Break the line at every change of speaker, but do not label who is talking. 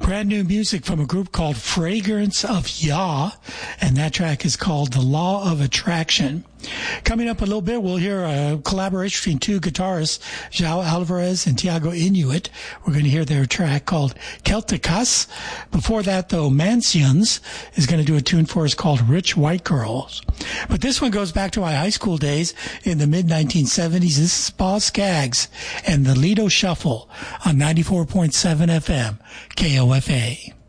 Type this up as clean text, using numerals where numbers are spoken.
Brand new music from a group called Fragrance of Yah, and that track is called The Law of Attraction. Coming up a little bit, we'll hear a collaboration between two guitarists, João Alvarez and Tiago Inuit. We're going to hear their track called Celticas. Before that, though, Mansions is going to do a tune for us called Rich White Girls. But this one goes back to my high school days in the mid-1970s. This is Boz Scaggs and the Lido Shuffle on 94.7 FM, KOFA.